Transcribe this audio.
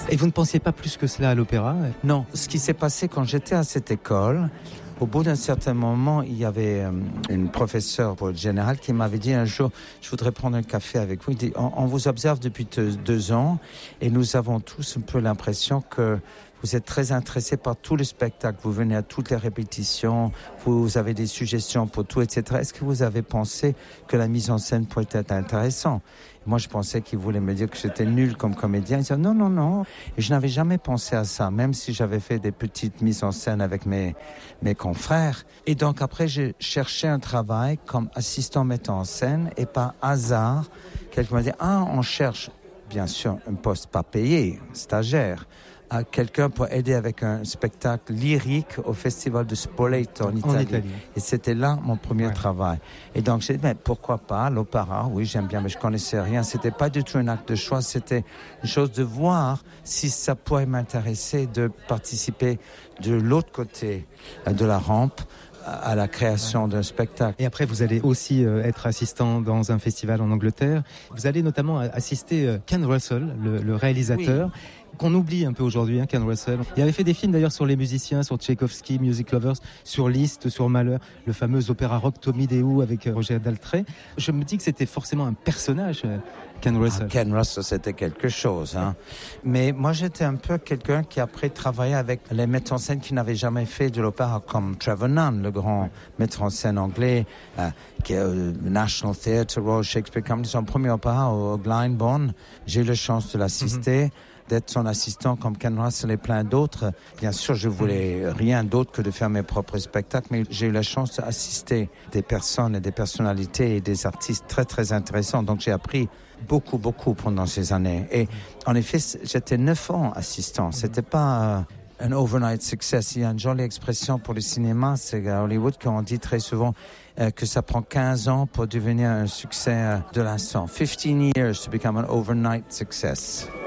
Et vous ne pensiez pas plus que cela à l'opéra? Non, ce qui s'est passé quand j'étais à cette école, au bout d'un certain moment, il y avait une professeure pour le général qui m'avait dit un jour, je voudrais prendre un café avec vous. Il dit, on vous observe depuis 2 ans et nous avons tous un peu l'impression que vous êtes très intéressés par tout le spectacle. Vous venez à toutes les répétitions, vous avez des suggestions pour tout, etc. Est-ce que vous avez pensé que la mise en scène pourrait être intéressante? Moi, je pensais qu'il voulait me dire que j'étais nul comme comédien. Il disait non, non, non. Et je n'avais jamais pensé à ça, même si j'avais fait des petites mises en scène avec mes confrères. Et donc, après, j'ai cherché un travail comme assistant metteur en scène. Et par hasard, quelqu'un m'a dit, on cherche, bien sûr, un poste pas payé, stagiaire, à quelqu'un pour aider avec un spectacle lyrique au festival de Spoleto en Italie. Et c'était là mon premier travail. Et donc j'ai dit, mais pourquoi pas l'opéra? Oui, j'aime bien, mais je connaissais rien. C'était pas du tout un acte de choix. C'était une chose de voir si ça pourrait m'intéresser de participer de l'autre côté de la rampe à la création d'un spectacle. Et après, vous allez aussi être assistant dans un festival en Angleterre. Vous allez notamment assister Ken Russell, le réalisateur. Oui. Qu'on oublie un peu aujourd'hui, Ken Russell. Il avait fait des films d'ailleurs sur les musiciens, sur Tchaïkovski, Music Lovers, sur Liszt, sur Mahler, le fameux opéra rock Tommy Deo avec Roger Daltrey. Je me dis que c'était forcément un personnage, Ken Russell. Ken Russell, c'était quelque chose. Mais moi, j'étais un peu quelqu'un qui après travaillait avec les metteurs en scène qui n'avaient jamais fait de l'opéra, comme Trevor Nunn, le grand metteur en scène anglais, qui est au National Theatre, Royal Shakespeare Company, son premier opéra au Glyndebourne. J'ai eu la chance de l'assister. D'être son assistant comme Ken Russell et plein d'autres. Bien sûr, je voulais rien d'autre que de faire mes propres spectacles, mais j'ai eu la chance d'assister des personnes et des personnalités et des artistes très, très intéressants. Donc, j'ai appris beaucoup, beaucoup pendant ces années. Et en effet, j'étais 9 ans assistant. C'était pas un overnight success. Il y a une jolie expression pour le cinéma, c'est à Hollywood qu'on dit très souvent que ça prend 15 ans pour devenir un succès de l'instant. 15 years to become an overnight success.